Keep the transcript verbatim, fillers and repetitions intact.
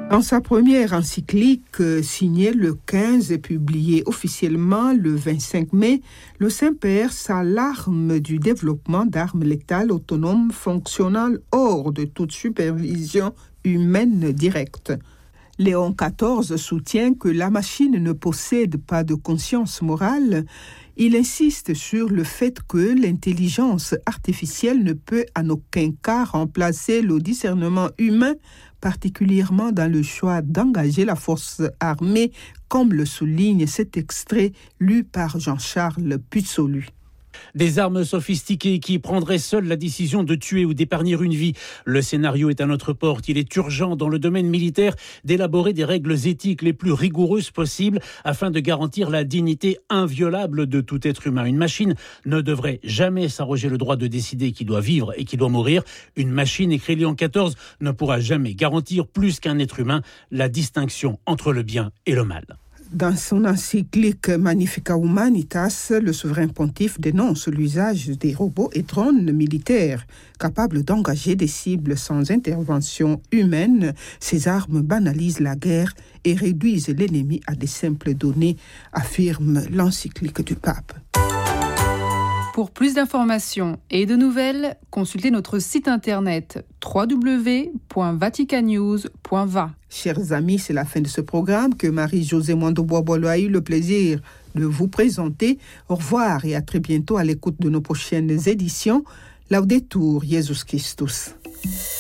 Dans sa première encyclique, euh, signée le quinze et publiée officiellement le vingt-cinq mai, le Saint-Père s'alarme du développement d'armes létales autonomes fonctionnant hors de toute supervision humaine directe. Léon quatorze soutient que la machine ne possède pas de conscience morale. Il insiste sur le fait que l'intelligence artificielle ne peut en aucun cas remplacer le discernement humain, particulièrement dans le choix d'engager la force armée, comme le souligne cet extrait lu par Jean-Charles Putsolu. Des armes sophistiquées qui prendraient seules la décision de tuer ou d'épargner une vie. Le scénario est à notre porte. Il est urgent dans le domaine militaire d'élaborer des règles éthiques les plus rigoureuses possibles afin de garantir la dignité inviolable de tout être humain. Une machine ne devrait jamais s'arroger le droit de décider qui doit vivre et qui doit mourir. Une machine, écrit Léon quatorze, ne pourra jamais garantir plus qu'un être humain la distinction entre le bien et le mal. Dans son encyclique Magnifica Humanitas, le souverain pontife dénonce l'usage des robots et drones militaires capables d'engager des cibles sans intervention humaine. Ces armes banalisent la guerre et réduisent l'ennemi à des simples données, affirme l'encyclique du pape. Pour plus d'informations et de nouvelles, consultez notre site internet w w w point vaticanews point va. Chers amis, c'est la fin de ce programme que Marie-Josée Mwando-Boisbolo a eu le plaisir de vous présenter. Au revoir et à très bientôt à l'écoute de nos prochaines éditions. Laudetur Jesus Christus.